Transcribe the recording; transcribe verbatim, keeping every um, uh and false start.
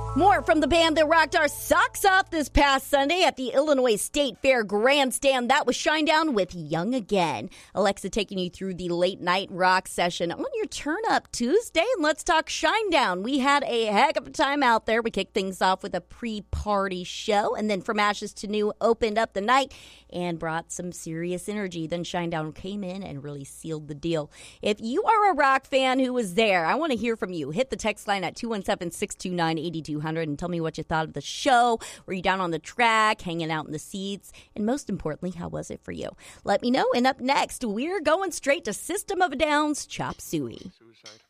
More from the band that rocked our socks off this past Sunday at the Illinois State Fair Grandstand. That was Shinedown with Young Again. Alexa taking you through the late night rock session on your Turn Up Tuesday. And let's talk Shinedown. We had a heck of a time out there. We kicked things off with a pre-party show, and then From Ashes to New opened up the night and brought some serious energy. Then Shinedown came in and really sealed the deal. If you are a rock fan who was there, I want to hear from you. Hit the text line at two one seven, six two nine, eight two hundred and tell me what you thought of the show. Were you down on the track, hanging out in the seats? And most importantly, how was it for you? Let me know. And up next, we're going straight to System of a Down's Chop Suey. Suicide.